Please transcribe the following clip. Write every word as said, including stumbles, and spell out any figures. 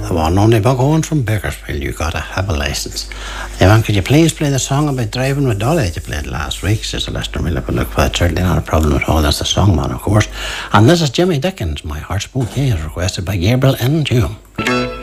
The one only Buck from Bakersfield. You gotta have a license. Evan, could you please play the song about driving with Dolly that you played last week? Says Lester Miller, but look, that's certainly not a problem at all. That's the song, man, of course. And this is Jimmy Dickens, My Heart's Bouquet, requested by Gabriel N. Hume.